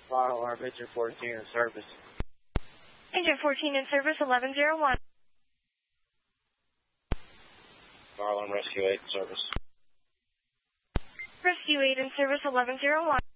Fire alarm, engine 14 in service. Engine 14 in service, 1101. Fire alarm, rescue 8 in service. Rescue 8 in service, 1101.